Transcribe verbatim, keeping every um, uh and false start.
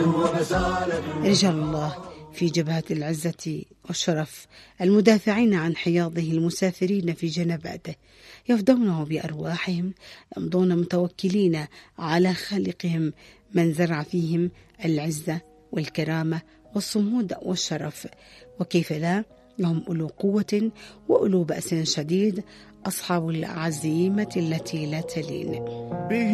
رجال الله في جبهة العزة والشرف المدافعين عن حياضه المسافرين في جنباته يفدونه بأرواحهم، يمضون متوكلين على خالقهم من زرع فيهم العزة والكرامة والصمود والشرف. وكيف لا، هم أولو قوة وأولو بأس شديد، أصحاب العزيمة التي لا تلين.